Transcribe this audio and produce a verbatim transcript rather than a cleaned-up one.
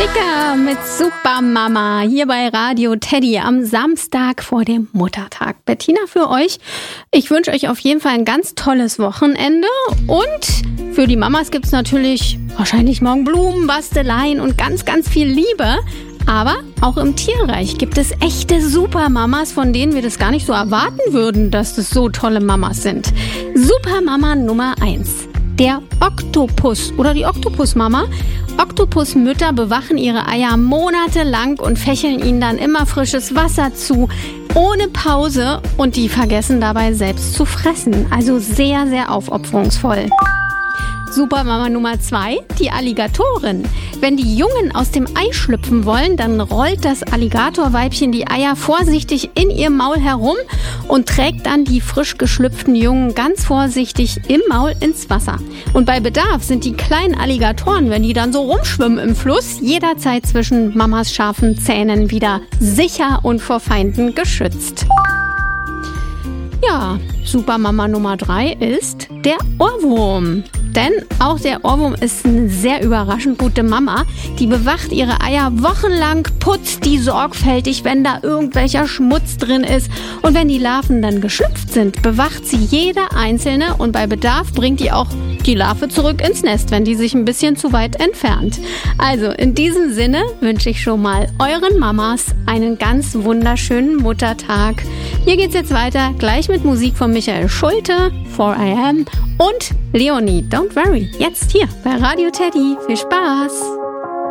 Sticker mit Supermama hier bei Radio Teddy am Samstag vor dem Muttertag. Bettina für euch. Ich wünsche euch auf jeden Fall ein ganz tolles Wochenende und für die Mamas gibt es natürlich wahrscheinlich morgen Blumen, Basteleien und ganz, ganz viel Liebe. Aber auch im Tierreich gibt es echte Supermamas, von denen wir das gar nicht so erwarten würden, dass das so tolle Mamas sind. Supermama Nummer eins. Der Oktopus oder die Oktopusmama. Oktopusmütter bewachen ihre Eier monatelang und fächeln ihnen dann immer frisches Wasser zu, ohne Pause, und die vergessen dabei selbst zu fressen. Also sehr, sehr aufopferungsvoll. Supermama Nummer zwei, die Alligatorin. Wenn die Jungen aus dem Ei schlüpfen wollen, dann rollt das Alligatorweibchen die Eier vorsichtig in ihr Maul herum und trägt dann die frisch geschlüpften Jungen ganz vorsichtig im Maul ins Wasser. Und bei Bedarf sind die kleinen Alligatoren, wenn die dann so rumschwimmen im Fluss, jederzeit zwischen Mamas scharfen Zähnen wieder sicher und vor Feinden geschützt. Ja, Supermama Nummer drei ist der Ohrwurm. Denn auch der Ohrwurm ist eine sehr überraschend gute Mama. Die bewacht ihre Eier wochenlang, putzt die sorgfältig, wenn da irgendwelcher Schmutz drin ist. Und wenn die Larven dann geschlüpft sind, bewacht sie jede einzelne und bei Bedarf bringt die auch die Larve zurück ins Nest, wenn die sich ein bisschen zu weit entfernt. Also in diesem Sinne wünsche ich schon mal euren Mamas einen ganz wunderschönen Muttertag. Hier geht's jetzt weiter, gleich mit Musik von Michael Schulte, four a m und Leonie, Don't Worry, jetzt hier bei Radio Teddy. Viel Spaß!